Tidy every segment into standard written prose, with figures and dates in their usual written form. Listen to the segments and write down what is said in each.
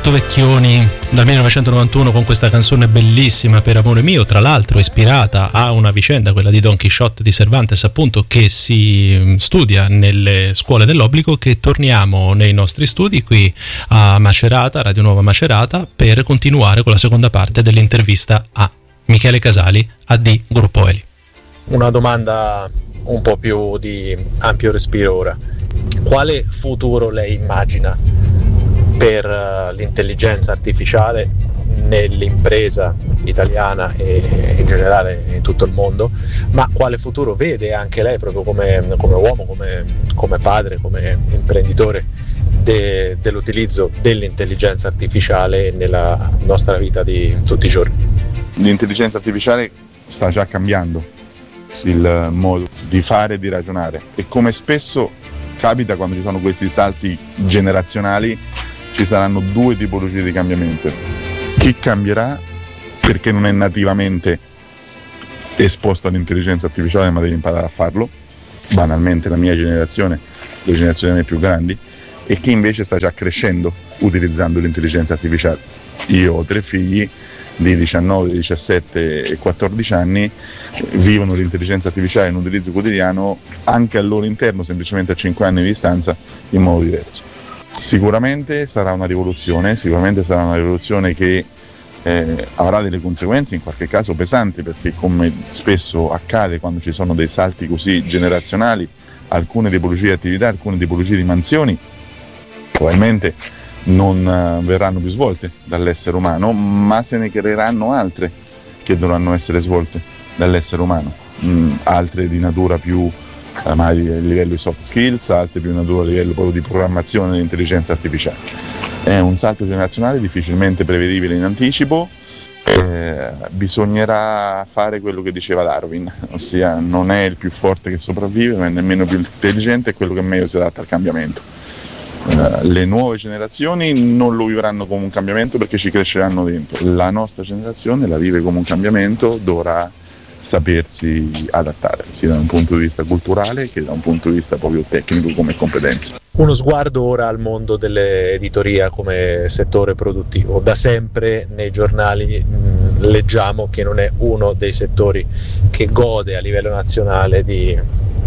Roberto Vecchioni dal 1991 con questa canzone bellissima, Per amore mio, tra l'altro ispirata a una vicenda, quella di Don Chisciotte di Cervantes, appunto, che si studia nelle scuole dell'obbligo, che torniamo nei nostri studi qui a Macerata, Radio Nuova Macerata, per continuare con la seconda parte dell'intervista a Michele Casali, AD Gruppo Eli. Una domanda un po' più di ampio respiro ora. Quale futuro lei immagina per l'intelligenza artificiale nell'impresa italiana e in generale in tutto il mondo, ma quale futuro vede anche lei proprio come uomo, come padre, come imprenditore dell'utilizzo dell'intelligenza artificiale nella nostra vita di tutti i giorni? L'intelligenza artificiale sta già cambiando il modo di fare e di ragionare, e come spesso capita quando ci sono questi salti generazionali ci saranno due tipologie di cambiamento. Chi cambierà perché non è nativamente esposto all'intelligenza artificiale ma deve imparare a farlo, banalmente la mia generazione, le generazioni a me più grandi, e chi invece sta già crescendo utilizzando l'intelligenza artificiale. Io ho 3 figli di 19, 17 e 14 anni, vivono l'intelligenza artificiale in un utilizzo quotidiano anche al loro interno, semplicemente a 5 anni di distanza, in modo diverso. Sicuramente sarà una rivoluzione che avrà delle conseguenze in qualche caso pesanti, perché come spesso accade quando ci sono dei salti così generazionali, alcune tipologie di attività, alcune tipologie di mansioni probabilmente non verranno più svolte dall'essere umano, ma se ne creeranno altre che dovranno essere svolte dall'essere umano, altre di natura più magari a livello di soft skills, altre più natura a livello proprio di programmazione dell'intelligenza artificiale. È un salto generazionale difficilmente prevedibile in anticipo, bisognerà fare quello che diceva Darwin, ossia non è il più forte che sopravvive, ma è nemmeno più intelligente, è quello che meglio si adatta al cambiamento. Le nuove generazioni non lo vivranno come un cambiamento perché ci cresceranno dentro, la nostra generazione la vive come un cambiamento, dovrà sapersi adattare sia da un punto di vista culturale che da un punto di vista proprio tecnico come competenze. Uno sguardo ora al mondo dell'editoria come settore produttivo. Da sempre nei giornali leggiamo che non è uno dei settori che gode a livello nazionale di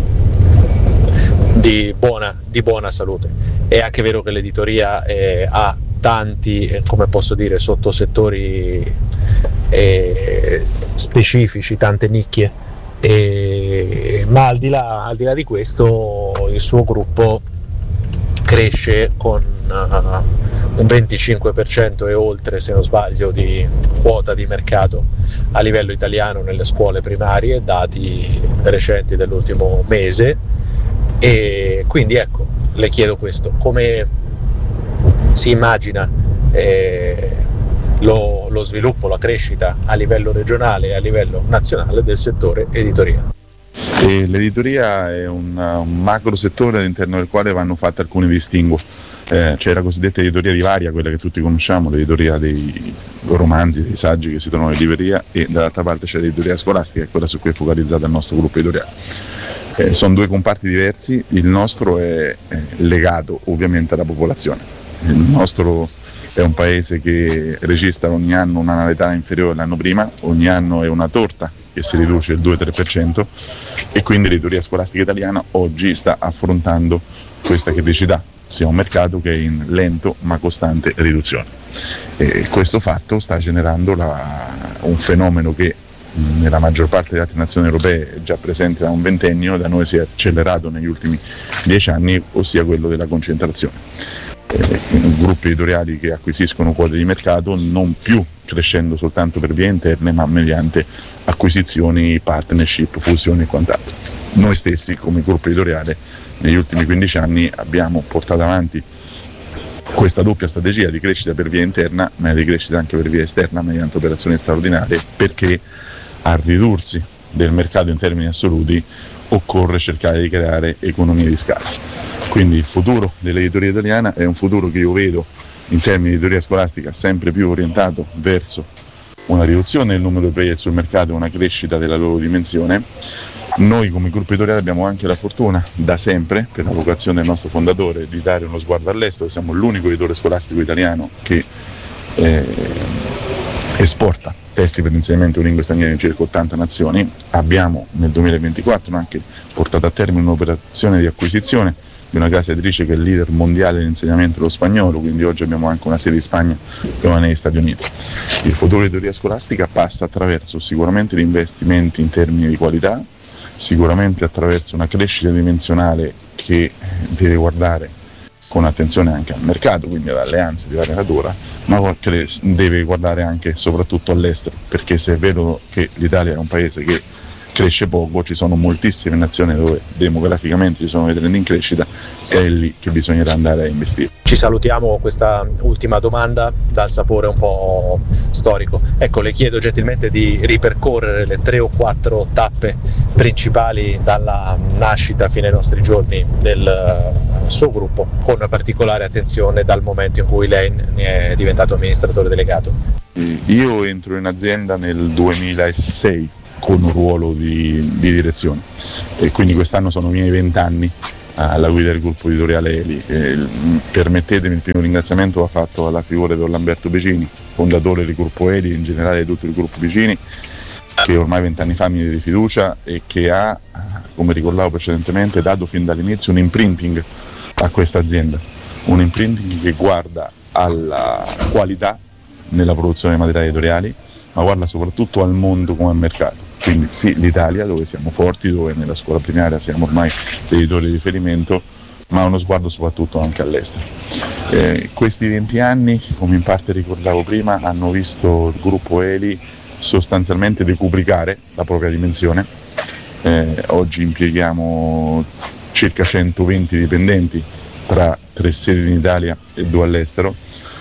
buona salute. È anche vero che l'editoria ha tanti, come posso dire, sottosettori specifici, tante nicchie, ma al di là di questo il suo gruppo cresce con un 25% e oltre, se non sbaglio, di quota di mercato a livello italiano nelle scuole primarie, dati recenti dell'ultimo mese. E quindi ecco, le chiedo questo: come si immagina lo sviluppo, la crescita a livello regionale e a livello nazionale del settore editoria? L'editoria è un macro settore all'interno del quale vanno fatte alcuni distinguo. C'è la cosiddetta editoria di varia, quella che tutti conosciamo, l'editoria dei romanzi, dei saggi che si trovano in libreria, e dall'altra parte c'è l'editoria scolastica, che è quella su cui è focalizzata il nostro gruppo editoriale. Sono due comparti diversi, il nostro è legato ovviamente alla popolazione. Il nostro è un paese che registra ogni anno una natalità inferiore all'anno prima, ogni anno è una torta che si riduce il 2-3%, e quindi l'editoria scolastica italiana oggi sta affrontando questa criticità, sia un mercato che è in lento ma costante riduzione. E questo fatto sta generando un fenomeno che nella maggior parte delle altre nazioni europee è già presente da un ventennio, da noi si è accelerato negli ultimi 10 anni, ossia quello della concentrazione. Gruppi editoriali che acquisiscono quote di mercato, non più crescendo soltanto per vie interne, ma mediante acquisizioni, partnership, fusioni e quant'altro. Noi stessi come gruppo editoriale negli ultimi 15 anni abbiamo portato avanti questa doppia strategia di crescita per via interna, ma di crescita anche per via esterna mediante operazioni straordinarie, perché al ridursi del mercato in termini assoluti occorre cercare di creare economie di scala. Quindi il futuro dell'editoria italiana è un futuro che io vedo in termini di editoria scolastica sempre più orientato verso una riduzione del numero di player sul mercato e una crescita della loro dimensione, Noi come gruppo editoriale abbiamo anche la fortuna, da sempre, per la vocazione del nostro fondatore, di dare uno sguardo all'estero. Siamo l'unico editore scolastico italiano che esporta testi per l'insegnamento di lingue straniere in circa 80 nazioni. Abbiamo nel 2024 anche portato a termine un'operazione di acquisizione di una casa editrice che è il leader mondiale nell'insegnamento dello spagnolo, quindi oggi abbiamo anche una sede in Spagna e una negli Stati Uniti. Il futuro dell'editoria scolastica passa attraverso sicuramente gli investimenti in termini di qualità, sicuramente attraverso una crescita dimensionale che deve guardare con attenzione anche al mercato, quindi alle alleanze di varia natura, ma deve guardare anche e soprattutto all'estero, perché se è vero che l'Italia è un paese che cresce poco, ci sono moltissime nazioni dove demograficamente ci sono dei trend in crescita e è lì che bisognerà andare a investire. Ci salutiamo con questa ultima domanda dal sapore un po' storico. Ecco, le chiedo gentilmente di ripercorrere le 3 o 4 tappe principali dalla nascita fino ai nostri giorni del suo gruppo, con particolare attenzione dal momento in cui lei ne è diventato amministratore delegato. Io entro in azienda nel 2006 con un ruolo di direzione e quindi quest'anno sono i miei 20 anni alla guida del gruppo editoriale Eli. Permettetemi, il primo ringraziamento va fatto alla figura di Don Lamberto Picini, fondatore del gruppo Eli e in generale di tutto il gruppo Picini, che ormai 20 anni fa mi diede fiducia e che ha, come ricordavo precedentemente, dato fin dall'inizio un imprinting a questa azienda, un imprinting che guarda alla qualità nella produzione dei materiali editoriali, ma guarda soprattutto al mondo come mercato. Quindi sì, l'Italia, dove siamo forti, dove nella scuola primaria siamo ormai l'editore di riferimento, ma uno sguardo soprattutto anche all'estero. Questi 20 anni, come in parte ricordavo prima, hanno visto il gruppo Eli sostanzialmente decuplicare la propria dimensione. Oggi impieghiamo circa 120 dipendenti tra 3 sedi in Italia e 2 all'estero.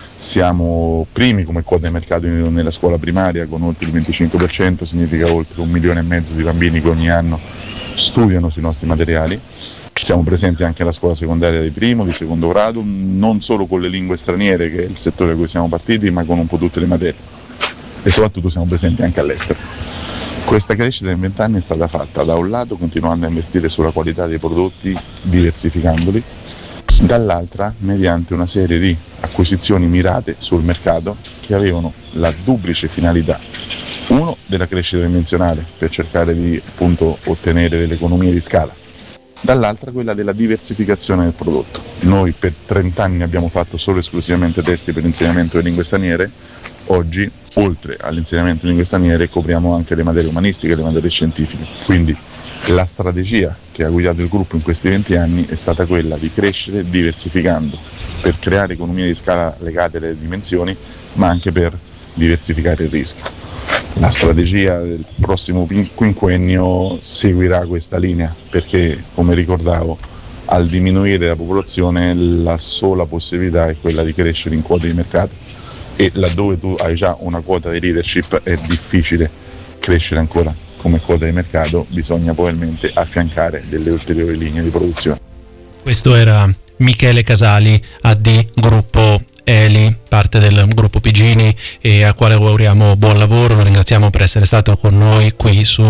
Siamo primi come quota di mercato nella scuola primaria con oltre il 25%, significa oltre 1,5 milioni di bambini che ogni anno studiano sui nostri materiali. Siamo presenti anche alla scuola secondaria di primo, di secondo grado, non solo con le lingue straniere, che è il settore da cui siamo partiti, ma con un po' tutte le materie. E soprattutto siamo presenti anche all'estero. Questa crescita in 20 anni è stata fatta da un lato continuando a investire sulla qualità dei prodotti, diversificandoli, dall'altra mediante una serie di acquisizioni mirate sul mercato che avevano la duplice finalità: uno, della crescita dimensionale per cercare di appunto ottenere delle economie di scala, dall'altra quella della diversificazione del prodotto. Noi per 30 anni abbiamo fatto solo e esclusivamente testi per l'insegnamento delle lingue straniere. Oggi, oltre all'insegnamento di lingue straniere, copriamo anche le materie umanistiche e le materie scientifiche. Quindi la strategia che ha guidato il gruppo in questi 20 anni è stata quella di crescere diversificando per creare economie di scala legate alle dimensioni, ma anche per diversificare il rischio. La strategia del prossimo quinquennio seguirà questa linea perché, come ricordavo, al diminuire la popolazione la sola possibilità è quella di crescere in quote di mercato e laddove tu hai già una quota di leadership è difficile crescere ancora come quota di mercato, bisogna probabilmente affiancare delle ulteriori linee di produzione. Questo era Michele Casali, AD Gruppo Eli, parte del gruppo Picini, e a quale auguriamo buon lavoro. Lo ringraziamo per essere stato con noi qui su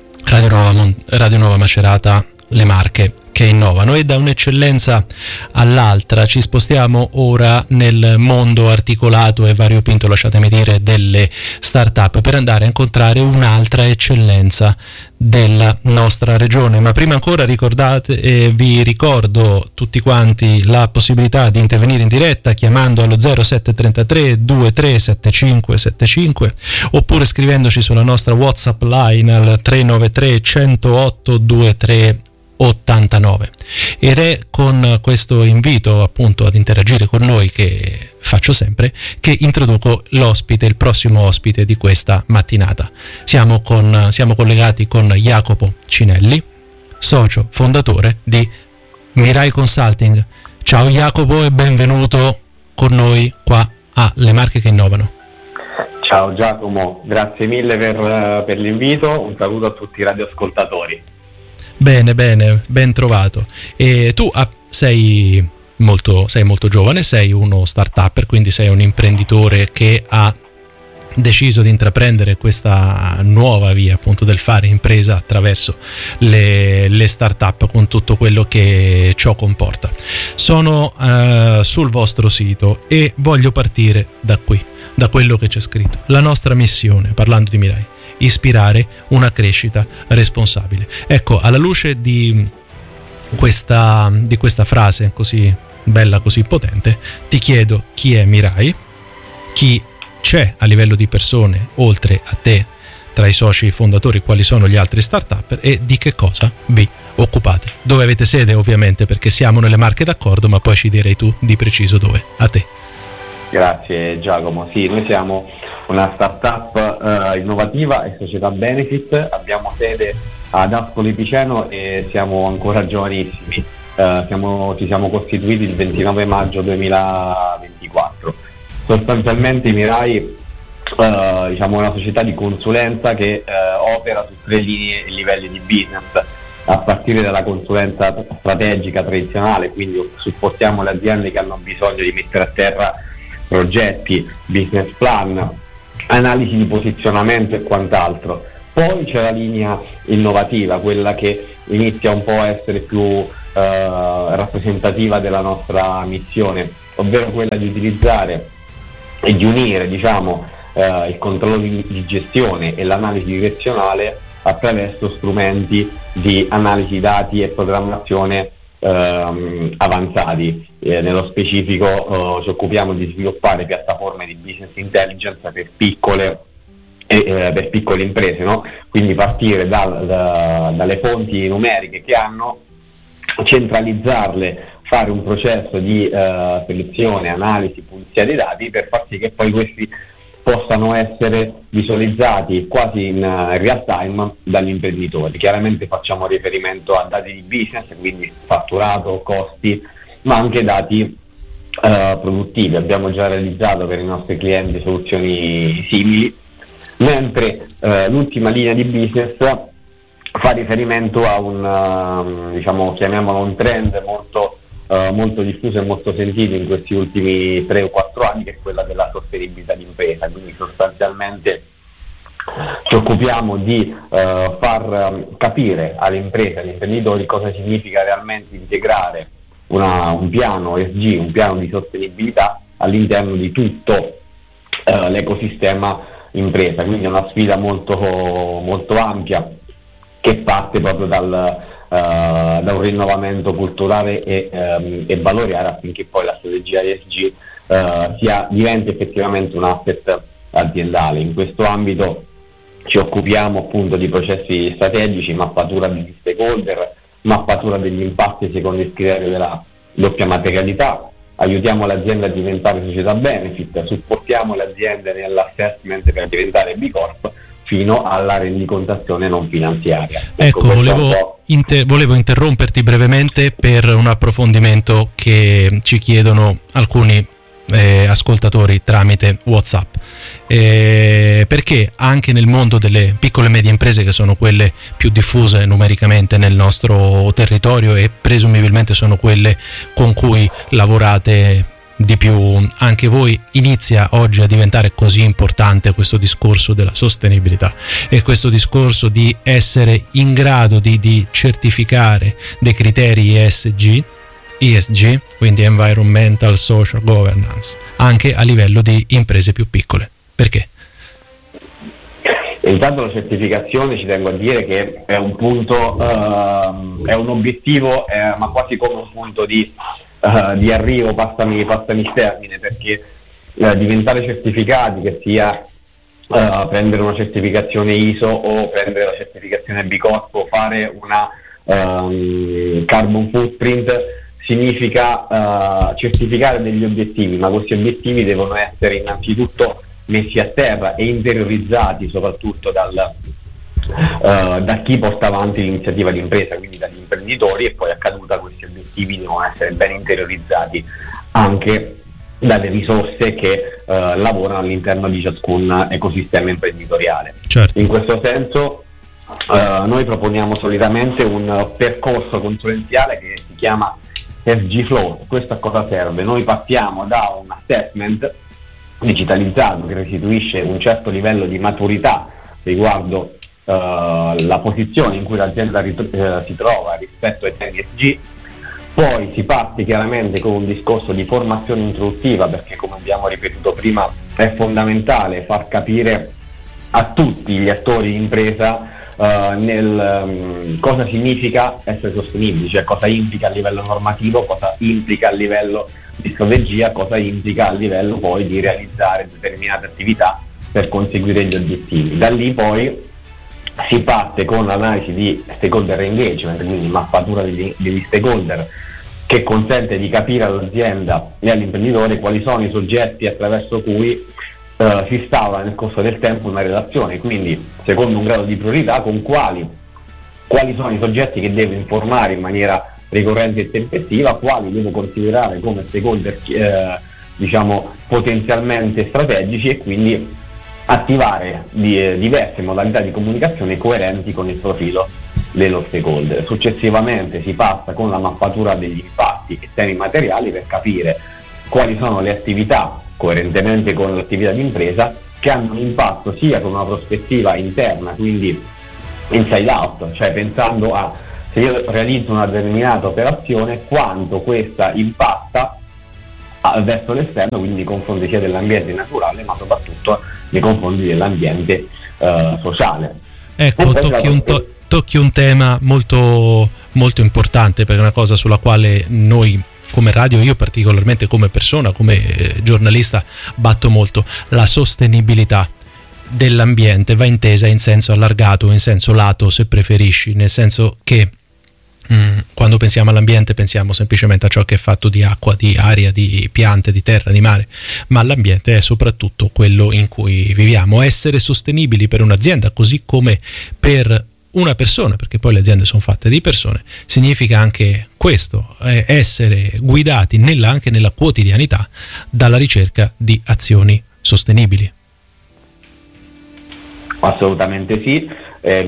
Radio Nuova Macerata, le Marche che innovano. E da un'eccellenza all'altra ci spostiamo ora nel mondo articolato e variopinto, lasciatemi dire, delle start-up, per andare a incontrare un'altra eccellenza della nostra regione. Ma prima ancora vi ricordo tutti quanti la possibilità di intervenire in diretta chiamando allo 0733 237575 oppure scrivendoci sulla nostra WhatsApp line al 393 108 23 89. Ed è con questo invito appunto ad interagire con noi, che faccio sempre, che introduco l'ospite, il prossimo ospite di questa mattinata. Siamo collegati con Jacopo Cinelli, socio fondatore di Mirai Consulting. Ciao Jacopo e benvenuto con noi qua a Le Marche che Innovano. Ciao Giacomo, grazie mille per l'invito, un saluto a tutti i radioascoltatori. Bene, ben trovato. E tu sei molto giovane, sei uno start-upper, quindi sei un imprenditore che ha deciso di intraprendere questa nuova via appunto del fare impresa attraverso le start-up, con tutto quello che ciò comporta. Sono sul vostro sito e voglio partire da qui, da quello che c'è scritto. La nostra missione, parlando di Mirai: ispirare una crescita responsabile. Ecco, alla luce di questa frase così bella, così potente, ti chiedo chi è Mirai, chi c'è a livello di persone oltre a te tra i soci fondatori, quali sono gli altri start-up e di che cosa vi occupate. Dove avete sede, ovviamente, perché siamo nelle Marche, d'accordo, ma poi ci direi tu di preciso dove. A te. Grazie Giacomo. Sì, noi siamo una startup innovativa e società benefit, abbiamo sede ad Ascoli Piceno e siamo ancora giovanissimi. Ci siamo costituiti il 29 maggio 2024. Sostanzialmente Mirai diciamo una società di consulenza che opera su 3 linee e livelli di business, a partire dalla consulenza strategica tradizionale, quindi supportiamo le aziende che hanno bisogno di mettere a terra progetti, business plan, analisi di posizionamento e quant'altro. Poi c'è la linea innovativa, quella che inizia un po' a essere più rappresentativa della nostra missione, ovvero quella di utilizzare e di unire, diciamo, il controllo di gestione e l'analisi direzionale attraverso strumenti di analisi dati e programmazione avanzati. Nello specifico ci occupiamo di sviluppare piattaforme di business intelligence per piccole imprese, no? Quindi partire dalle fonti numeriche che hanno, centralizzarle, fare un processo di selezione, analisi, pulizia dei dati per far sì che poi questi possano essere visualizzati quasi in real time dagli imprenditori. Chiaramente facciamo riferimento a dati di business, quindi fatturato, costi, ma anche dati produttivi. Abbiamo già realizzato per i nostri clienti soluzioni simili, mentre l'ultima linea di business fa riferimento a un diciamo, chiamiamolo un trend molto diffuso e molto sentito in questi ultimi 3 o 4 anni, che è quella della sostenibilità d'impresa. Quindi sostanzialmente ci occupiamo di far capire alle imprese, agli imprenditori, cosa significa realmente integrare un piano ESG, un piano di sostenibilità all'interno di tutto l'ecosistema impresa. Quindi è una sfida molto ampia, che parte proprio da un rinnovamento culturale e valoriale, affinché poi la strategia ESG diventi effettivamente un asset aziendale. In questo ambito ci occupiamo appunto di processi strategici, mappatura degli stakeholder, mappatura degli impatti secondo il criterio della doppia materialità, aiutiamo l'azienda a diventare società benefit, supportiamo le aziende nell'assessment per diventare B Corp, fino alla rendicontazione non finanziaria. Ecco, volevo interromperti brevemente per un approfondimento che ci chiedono alcuni ascoltatori tramite WhatsApp, perché anche nel mondo delle piccole e medie imprese, che sono quelle più diffuse numericamente nel nostro territorio e presumibilmente sono quelle con cui lavorate di più anche voi, inizia oggi a diventare così importante questo discorso della sostenibilità e questo discorso di essere in grado di certificare dei criteri ESG, quindi Environmental Social Governance, anche a livello di imprese più piccole. Perché? Intanto la certificazione, ci tengo a dire che è un punto, è un obiettivo, ma quasi come un punto di arrivo, passami il termine, perché diventare certificati, che sia prendere una certificazione ISO o prendere la certificazione B Corp o fare una carbon footprint, significa certificare degli obiettivi, ma questi obiettivi devono essere innanzitutto messi a terra e interiorizzati soprattutto da chi porta avanti l'iniziativa di impresa, quindi dagli imprenditori, e poi a caduta questi obiettivi devono essere ben interiorizzati anche dalle risorse che lavorano all'interno di ciascun ecosistema imprenditoriale. Certo. In questo senso noi proponiamo solitamente un percorso consulenziale che si chiama ESG Flow. Questo a cosa serve? Noi partiamo da un assessment digitalizzato, che restituisce un certo livello di maturità riguardo la posizione in cui l'azienda si trova rispetto ai temi ESG. Poi si parte chiaramente con un discorso di formazione introduttiva, perché come abbiamo ripetuto prima è fondamentale far capire a tutti gli attori di impresa cosa significa essere sostenibili, cioè cosa implica a livello normativo, cosa implica a livello di strategia, cosa implica a livello poi di realizzare determinate attività per conseguire gli obiettivi. Da lì poi si parte con l'analisi di stakeholder engagement, quindi mappatura degli stakeholder, che consente di capire all'azienda e all'imprenditore quali sono i soggetti attraverso cui si instaura nel corso del tempo una relazione, quindi secondo un grado di priorità con quali sono i soggetti che devo informare in maniera ricorrente e tempestiva, quali devo considerare come stakeholder potenzialmente strategici, e quindi attivare diverse modalità di comunicazione coerenti con il profilo dello stakeholder. Successivamente si passa con la mappatura degli impatti e temi materiali per capire quali sono le attività, coerentemente con l'attività di impresa, che hanno un impatto sia con una prospettiva interna, quindi inside out, cioè pensando a, se io realizzo una determinata operazione, quanto questa impatta verso l'esterno, quindi nei confronti sia dell'ambiente naturale ma soprattutto nei confronti dell'ambiente sociale. Ecco, tocchi un tema molto, molto importante, perché è una cosa sulla quale noi come radio, io particolarmente come persona, come giornalista, batto molto. La sostenibilità dell'ambiente va intesa in senso allargato, in senso lato se preferisci, nel senso che quando pensiamo all'ambiente pensiamo semplicemente a ciò che è fatto di acqua, di aria, di piante, di terra, di mare, ma l'ambiente è soprattutto quello in cui viviamo. Essere sostenibili per un'azienda, così come per una persona, perché poi le aziende sono fatte di persone, significa anche questo, essere guidati anche nella quotidianità dalla ricerca di azioni sostenibili. Assolutamente sì.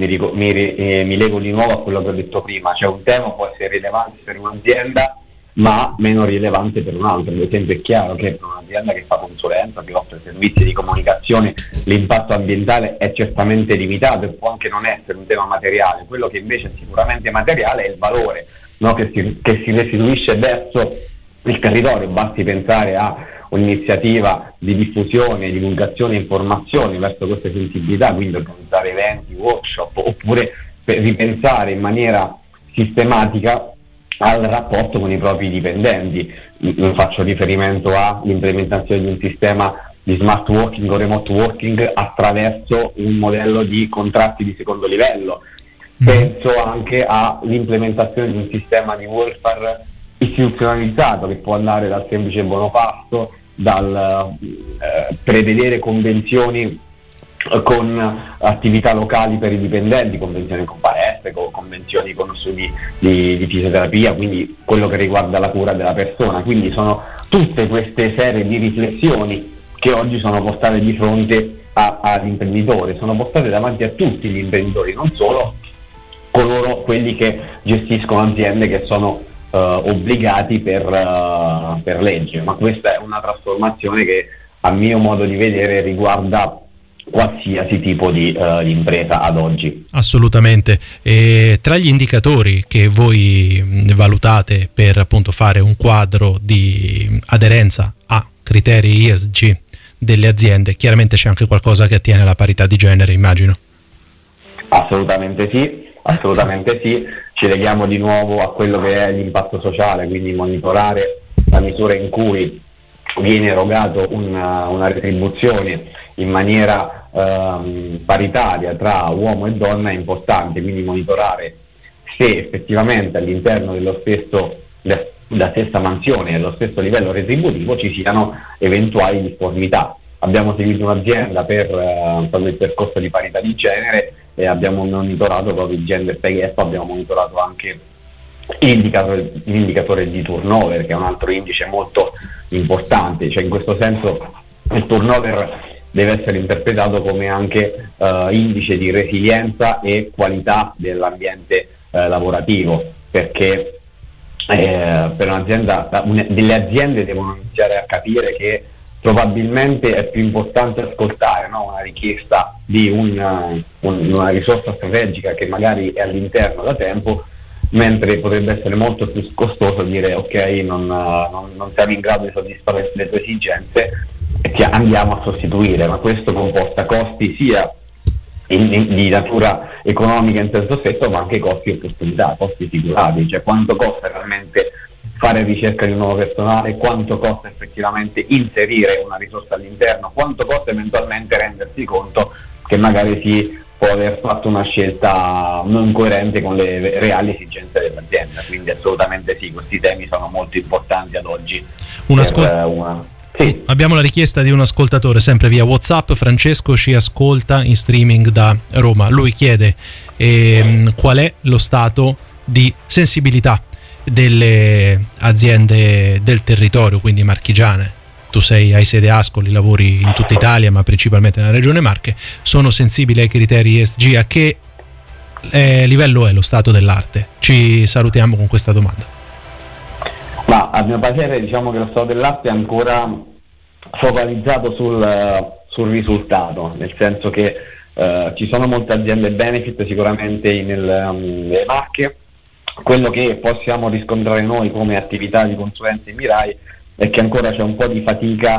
Mi lego di nuovo a quello che ho detto prima, cioè un tema può essere rilevante per un'azienda ma meno rilevante per un'altra. Ad esempio è chiaro che per un'azienda che fa consulenza, che offre servizi di comunicazione, l'impatto ambientale è certamente limitato e può anche non essere un tema materiale. Quello che invece è sicuramente materiale è il valore, no? che si restituisce verso il territorio. Basti pensare a un'iniziativa di diffusione, divulgazione e informazione verso queste sensibilità, quindi organizzare eventi, workshop, oppure per ripensare in maniera sistematica al rapporto con i propri dipendenti. Faccio riferimento all'implementazione di un sistema di smart working o remote working attraverso un modello di contratti di secondo livello. Penso anche all'implementazione di un sistema di welfare istituzionalizzato, che può andare dal semplice buono pasto, dal prevedere convenzioni con attività locali per i dipendenti, convenzioni con palestre, convenzioni con studi di fisioterapia, quindi quello che riguarda la cura della persona. Quindi sono tutte queste serie di riflessioni che oggi sono portate di fronte all'imprenditore, sono portate davanti a tutti gli imprenditori, non solo quelli che gestiscono aziende che sono obbligati per legge, ma questa è una trasformazione che a mio modo di vedere riguarda qualsiasi tipo di impresa ad oggi. Assolutamente. E tra gli indicatori che voi valutate per appunto fare un quadro di aderenza a criteri ESG delle aziende, chiaramente c'è anche qualcosa che attiene alla parità di genere, immagino. Assolutamente sì, ci leghiamo di nuovo a quello che è l'impatto sociale, quindi monitorare la misura in cui viene erogato una retribuzione in maniera paritaria tra uomo e donna è importante, quindi monitorare se effettivamente all'interno della stessa mansione e allo stesso livello retributivo ci siano eventuali difformità. Abbiamo seguito un'azienda per il percorso di parità di genere e abbiamo monitorato proprio il gender pay gap, abbiamo monitorato anche l'indicatore di turnover, che è un altro indice molto importante. Cioè in questo senso il turnover deve essere interpretato come anche indice di resilienza e qualità dell'ambiente lavorativo, perché per un'azienda, delle aziende devono iniziare a capire che probabilmente è più importante ascoltare, no? Una richiesta di una risorsa strategica che magari è all'interno da tempo, mentre potrebbe essere molto più costoso dire ok, non siamo in grado di soddisfare le tue esigenze e ti andiamo a sostituire, ma questo comporta costi sia di natura economica in senso stretto, ma anche costi di opportunità, costi figurati, cioè quanto costa realmente fare ricerca di un nuovo personale, quanto costa effettivamente inserire una risorsa all'interno, quanto costa eventualmente rendersi conto che magari si può aver fatto una scelta non coerente con le reali esigenze dell'azienda. Quindi assolutamente sì, questi temi sono molto importanti ad oggi. Sì. Abbiamo la richiesta di un ascoltatore sempre via WhatsApp. Francesco ci ascolta in streaming da Roma. Lui chiede qual è lo stato di sensibilità delle aziende del territorio, quindi marchigiane. Tu hai sede Ascoli, lavori in tutta Italia ma principalmente nella regione Marche. Sono sensibili ai criteri ESG? A che livello è lo stato dell'arte? Ci salutiamo con questa domanda. Ma a mio parere diciamo che lo stato dell'arte è ancora focalizzato sul risultato, nel senso che ci sono molte aziende benefit sicuramente nelle Marche. Quello che possiamo riscontrare noi come attività di consulenza in Mirai è che ancora c'è un po' di fatica